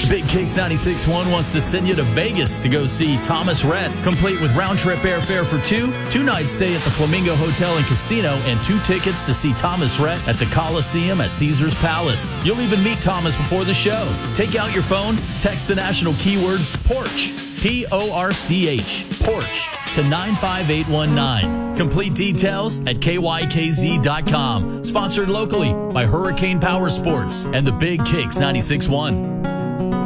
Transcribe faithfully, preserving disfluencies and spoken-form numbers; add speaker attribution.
Speaker 1: Big Kicks ninety-six point one wants to send you to Vegas to go see Thomas Rhett, complete with round-trip airfare for two, two-night stay at the Flamingo Hotel and Casino, and two tickets to see Thomas Rhett at the Coliseum at Caesars Palace. You'll even meet Thomas before the show. Take out your phone, text the national keyword PORCH, P O R C H, PORCH, to nine five eight one nine. Complete details at K Y K Z dot com. Sponsored locally by Hurricane Power Sports and the Big Kicks ninety-six point one.